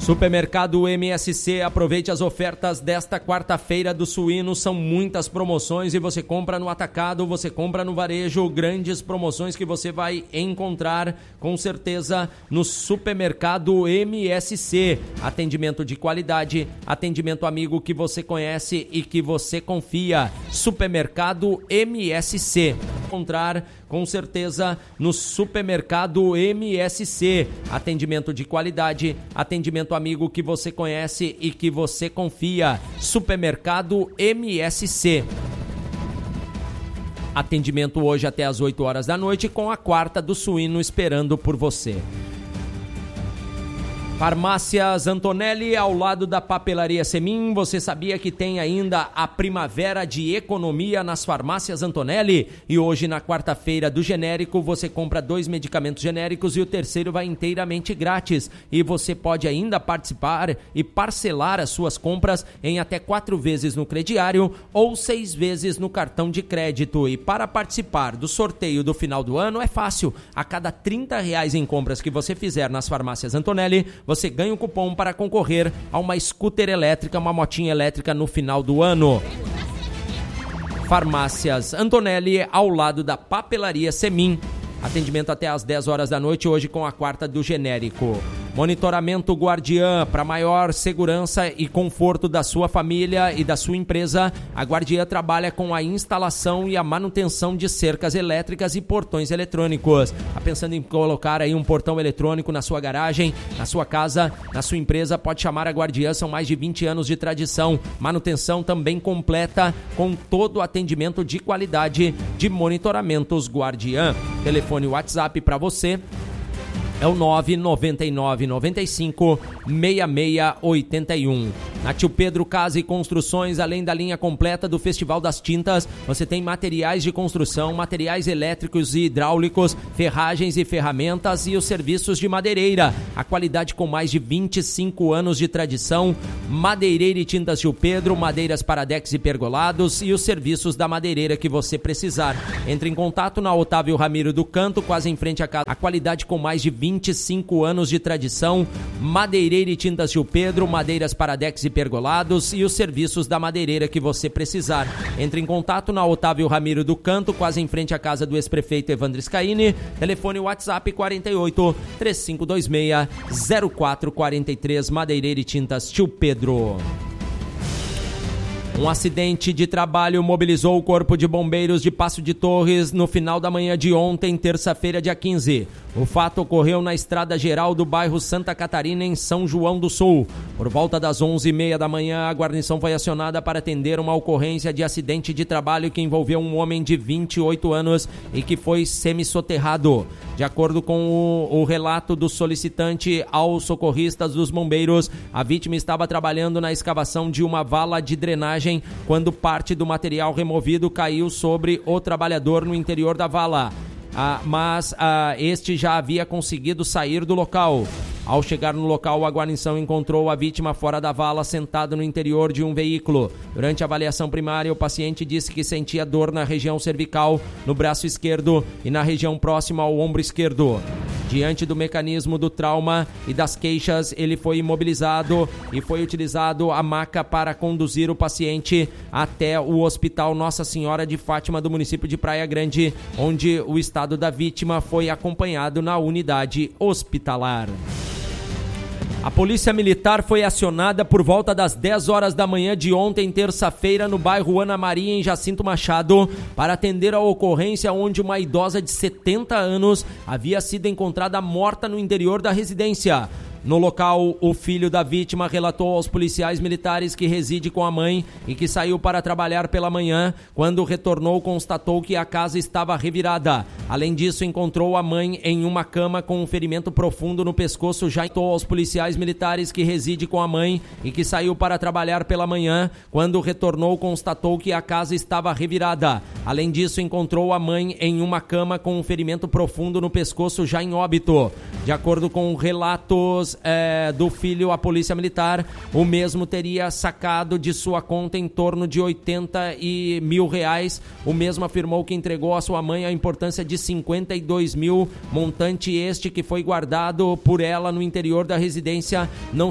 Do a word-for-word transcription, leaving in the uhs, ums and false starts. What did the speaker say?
Supermercado M S C, aproveite as ofertas desta quarta-feira do suíno, são muitas promoções e você compra no atacado, você compra no varejo, grandes promoções que você vai encontrar com certeza no Supermercado M S C. Atendimento de qualidade, atendimento amigo que você conhece e que você confia. Supermercado M S C. Encontrar com certeza no Supermercado M S C. Atendimento de qualidade, atendimento amigo que você conhece e que você confia. Supermercado M S C. Atendimento hoje até às oito horas da noite com a quarta do suíno esperando por você. Farmácias Antonelli, ao lado da Papelaria Semin. Você sabia que tem ainda a primavera de economia nas Farmácias Antonelli? E hoje, na quarta-feira do genérico, você compra dois medicamentos genéricos e o terceiro vai inteiramente grátis. E você pode ainda participar e parcelar as suas compras em até quatro vezes no crediário ou seis vezes no cartão de crédito. E para participar do sorteio do final do ano é fácil. A cada trinta reais em compras que você fizer nas Farmácias Antonelli, você ganha um cupom para concorrer a uma scooter elétrica, uma motinha elétrica no final do ano. Farmácias Antonelli, ao lado da Papelaria Semin. Atendimento até às dez horas da noite, hoje com a quarta do genérico. Monitoramento Guardiã, para maior segurança e conforto da sua família e da sua empresa, a Guardiã trabalha com a instalação e a manutenção de cercas elétricas e portões eletrônicos. Tá pensando em colocar aí um portão eletrônico na sua garagem, na sua casa, na sua empresa, pode chamar a Guardiã, são mais de vinte anos de tradição. Manutenção também completa, com todo o atendimento de qualidade de Monitoramentos Guardiã. Telefone WhatsApp para você é o nove nove nove nove cinco seis seis oito um. Na Tio Pedro Casa e Construções, além da linha completa do Festival das Tintas, você tem materiais de construção, materiais elétricos e hidráulicos, ferragens e ferramentas e os serviços de madeireira. A qualidade com mais de vinte e cinco anos de tradição. Madeireira e Tintas Tio Pedro, madeiras para decks e pergolados e os serviços da madeireira que você precisar. Entre em contato na Otávio Ramiro do Canto, quase em frente à casa. A qualidade com mais de vinte e cinco anos de tradição. Madeireira e Tintas Tio Pedro, madeiras para decks e pergolados e os serviços da madeireira que você precisar. Entre em contato na Otávio Ramiro do Canto, quase em frente à casa do ex-prefeito Evandro Scaini. Telefone WhatsApp quarenta e oito, três cinco dois seis, zero quatro quatro três. Madeireira e Tintas Tio Pedro. Um acidente de trabalho mobilizou o Corpo de Bombeiros de Passo de Torres no final da manhã de ontem, terça-feira, dia quinze. O fato ocorreu na estrada geral do bairro Santa Catarina, em São João do Sul. Por volta das onze e meia da manhã, a guarnição foi acionada para atender uma ocorrência de acidente de trabalho que envolveu um homem de vinte e oito anos e que foi semi-soterrado. De acordo com o, o relato do solicitante aos socorristas dos bombeiros, a vítima estava trabalhando na escavação de uma vala de drenagem quando parte do material removido caiu sobre o trabalhador no interior da vala. Ah, mas ah, este já havia conseguido sair do local. Ao chegar no local, a guarnição encontrou a vítima fora da vala, sentada no interior de um veículo. Durante a avaliação primária, o paciente disse que sentia dor na região cervical, no braço esquerdo e na região próxima ao ombro esquerdo. Diante do mecanismo do trauma e das queixas, ele foi imobilizado e foi utilizado a maca para conduzir o paciente até o Hospital Nossa Senhora de Fátima do município de Praia Grande, onde o estado da vítima foi acompanhado na unidade hospitalar. A Polícia Militar foi acionada por volta das dez horas da manhã de ontem, terça-feira, no bairro Ana Maria, em Jacinto Machado, para atender a ocorrência onde uma idosa de setenta anos havia sido encontrada morta no interior da residência. No local, o filho da vítima relatou aos policiais militares que reside com a mãe e que saiu para trabalhar pela manhã. Quando retornou, constatou que a casa estava revirada. Além disso, encontrou a mãe em uma cama com um ferimento profundo no pescoço. Já relatou aos policiais militares que reside com a mãe e que saiu para trabalhar pela manhã. Quando retornou, constatou que a casa estava revirada. Além disso, encontrou a mãe em uma cama com um ferimento profundo no pescoço, já em óbito. De acordo com relatos É, do filho à Polícia Militar, o mesmo teria sacado de sua conta em torno de oitenta mil reais. O mesmo afirmou que entregou à sua mãe a importância de cinquenta e dois mil, montante este que foi guardado por ela no interior da residência. Não